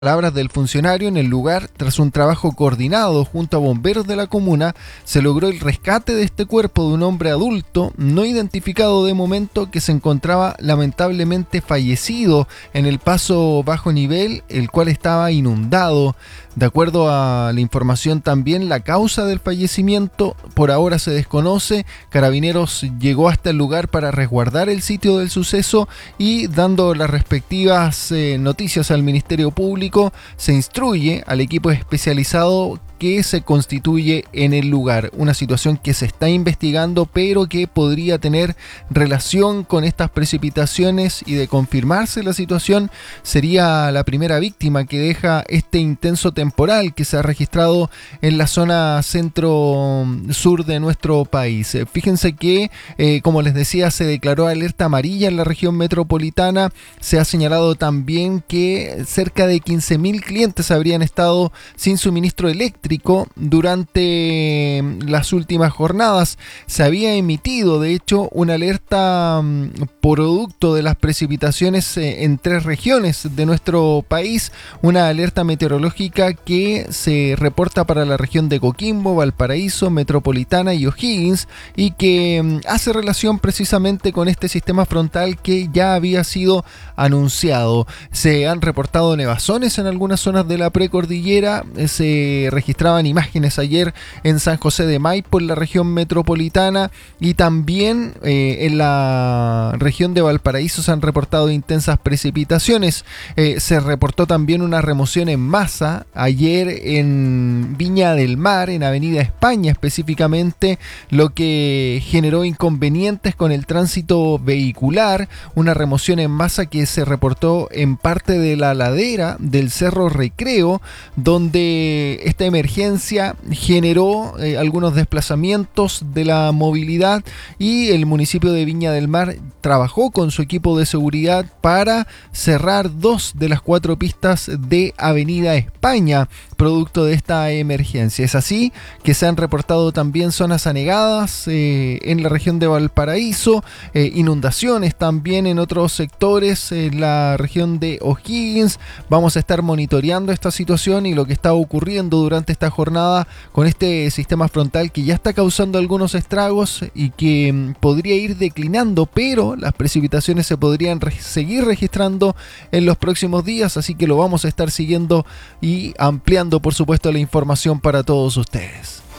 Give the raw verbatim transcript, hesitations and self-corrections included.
Palabras del funcionario, en el lugar, tras un trabajo coordinado junto a bomberos de la comuna, se logró el rescate de este cuerpo de un hombre adulto, no identificado de momento, que se encontraba lamentablemente fallecido en el paso bajo nivel, el cual estaba inundado. De acuerdo a la información también, la causa del fallecimiento por ahora se desconoce. Carabineros llegó hasta el lugar para resguardar el sitio del suceso y, dando las respectivas eh, noticias al Ministerio Público, se instruye al equipo especializado que se constituye en el lugar. Una situación que se está investigando, pero que podría tener relación con estas precipitaciones, y de confirmarse la situación sería la primera víctima que deja este intenso temporal que se ha registrado en la zona centro-sur de nuestro país. Fíjense que, eh, como les decía, se declaró alerta amarilla en la región metropolitana. Se ha señalado también que cerca de quince mil clientes habrían estado sin suministro eléctrico durante las últimas jornadas. Se había emitido, de hecho, una alerta um, producto de las precipitaciones eh, en tres regiones de nuestro país, una alerta meteorológica que se reporta para la región de Coquimbo, Valparaíso, Metropolitana y O'Higgins, y que um, hace relación precisamente con este sistema frontal que ya había sido anunciado. Se han reportado nevazones en algunas zonas de la precordillera. Se registraron imágenes ayer en San José de Maipo, en la región metropolitana, y también eh, en la región de Valparaíso se han reportado intensas precipitaciones. Eh, se reportó también una remoción en masa ayer en Viña del Mar, en Avenida España específicamente, lo que generó inconvenientes con el tránsito vehicular. Una remoción en masa que se reportó en parte de la ladera del Cerro Recreo, donde esta emergencia generó eh, algunos desplazamientos de la movilidad, y el municipio de Viña del Mar trabajó con su equipo de seguridad para cerrar dos de las cuatro pistas de Avenida España, producto de esta emergencia. Es así que se han reportado también zonas anegadas eh, en la región de Valparaíso, eh, inundaciones también en otros sectores, en la región de O'Higgins. Vamos a estar monitoreando esta situación y lo que está ocurriendo durante esta jornada con este sistema frontal que ya está causando algunos estragos y que mm, podría ir declinando, pero las precipitaciones se podrían re- seguir registrando en los próximos días, así que lo vamos a estar siguiendo y ampliando, por supuesto, la información para todos ustedes.